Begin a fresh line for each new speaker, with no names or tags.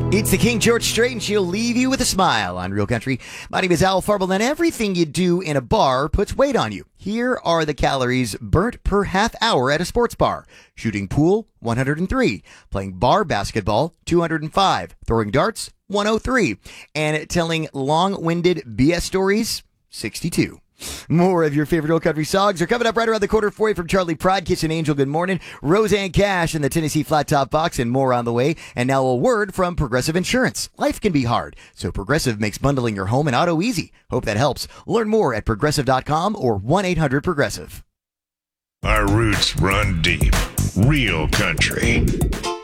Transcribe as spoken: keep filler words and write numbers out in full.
It's the King George Strait, and she'll leave you with a smile on Real Country. My name is Al Farble, and everything you do in a bar puts weight on you. Here are the calories burnt per half hour at a sports bar. Shooting pool, one hundred three. Playing bar basketball, two hundred five. Throwing darts, one oh three. And telling long-winded B S stories, sixty-two. More of your favorite old country songs are coming up right around the corner for you from Charlie Pride, Kiss and Angel, Good Morning, Roseanne Cash and the Tennessee Flat Top Box, and more on the way. And now a word from Progressive Insurance. Life can be hard, so Progressive makes bundling your home and auto easy. Hope that helps. Learn more at progressive dot com or one eight hundred progressive.
Our roots run deep. Real country.